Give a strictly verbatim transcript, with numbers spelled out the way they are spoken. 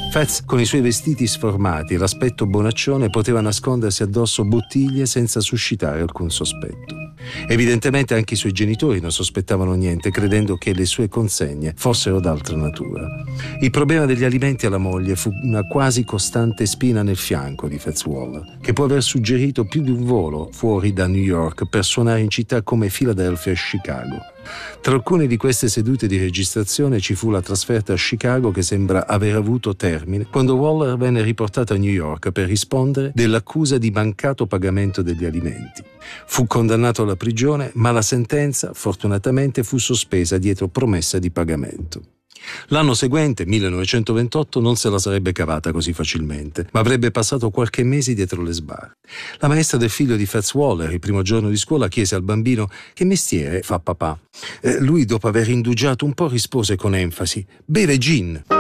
Fats, con i suoi vestiti sformati e l'aspetto bonaccione, poteva nascondersi addosso bottiglie senza suscitare alcun sospetto. Evidentemente anche i suoi genitori non sospettavano niente, credendo che le sue consegne fossero d'altra natura. Il problema degli alimenti alla moglie fu una quasi costante spina nel fianco di Fats Waller, che può aver suggerito più di un volo fuori da New York per suonare in città come Philadelphia e Chicago. Tra alcune di queste sedute di registrazione ci fu la trasferta a Chicago, che sembra aver avuto termine quando Waller venne riportato a New York per rispondere dell'accusa di mancato pagamento degli alimenti. Fu condannato alla prigione, ma la sentenza fortunatamente fu sospesa dietro promessa di pagamento. L'anno seguente, millenovecentoventotto, non se la sarebbe cavata così facilmente, ma avrebbe passato qualche mese dietro le sbarre. La maestra del figlio di Fats Waller, il primo giorno di scuola, chiese al bambino: «Che mestiere fa papà?» Eh, lui, dopo aver indugiato un po', rispose con enfasi: «Beve gin».